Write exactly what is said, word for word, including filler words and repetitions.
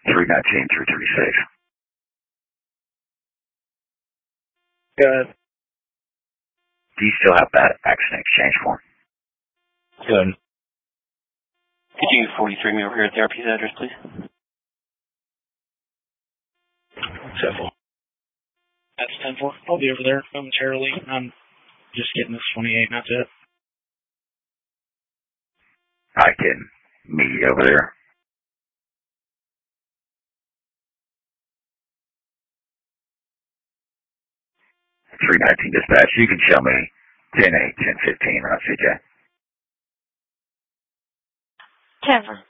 three nineteen, three thirty-six. Good. Do you still have that accident exchange form? Good. Could you forty-three me over here at therapy's address, please? Simple. That's ten four. I'll be over there momentarily. I'm just getting this twenty-eight, and that's it. I can meet you over there. three nineteen dispatch. You can show me ten eight, ten fifteen, right, C J? ten four.